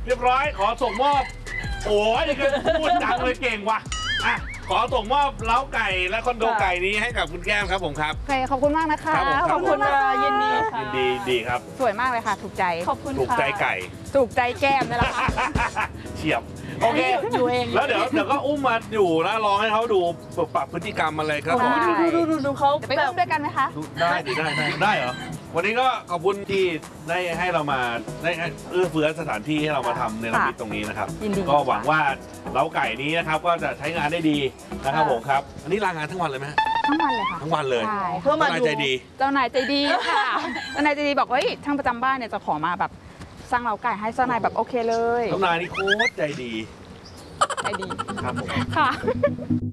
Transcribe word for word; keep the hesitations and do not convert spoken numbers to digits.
เรียบร้อยขอส่งมอบโอ้ยนี่ก็พูดจังเลยเก่งว่ะอ่ะขอส่งมอบเล้าไก่และคอนโดไก่นี้ให้กับคุณแก้มครับผมครับโอเคขอบคุณมากนะคะครับผมขอบคุณค่ะยินดีค่ะยินดีดีครับสวยมากเลยค่ะ ถูกใจขอบคุณถูกค่ะใจไก่ถูกใจแก้มนี่แหละค่ะเฉียบโอเคอยู่เองแล้วเดี๋ยวเดี๋ยวก็อุ้มมาอยู่นะลองให้เขาดูปรับพฤติกรรมอะไรครับได้ผมดูดูดูดูเขาจะไปแบอุ้บมด้วยกันไหมคะได้ดิได้ได้ได้เหรอวันนี้ก็ขอบคุณที่ได้ให้เรามาได้เอื้อเฟื้อสถานที่ให้เรามาทำในระมิดตรงนี้นะครับยินดีก็หวังว่าเล้าไก่นี้นะครับก็จะใช้งานได้ดีนะครับผมครับ อันนี้ลางานทั้งวันเลยไหมฮะทั้งวันเลยค่ะทั้งวันเลยใช่เพื่อมาทนายดูใจดีเจ้านายใจดีค่ะ เจ้านายใจดีบอกว่าเฮ้ยช่างประจำบ้านเนี่ยจะขอมาแบบสร้างเล้าไก่ให้เจ้านายแบบโอเคเลยทนายนี่โคตรใจดีใจดีครับผมค่ะ